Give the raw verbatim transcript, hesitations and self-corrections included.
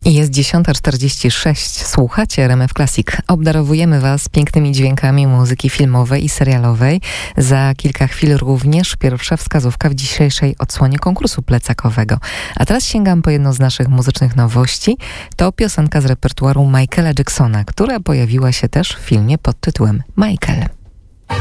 I jest dziesiąta czterdzieści sześć. Słuchacie R M F Classic. Obdarowujemy Was pięknymi dźwiękami muzyki filmowej i serialowej. Za kilka chwil również pierwsza wskazówka w dzisiejszej odsłonie konkursu plecakowego. A teraz sięgam po jedną z naszych muzycznych nowości. To piosenka z repertuaru Michaela Jacksona, która pojawiła się też w filmie pod tytułem Michael.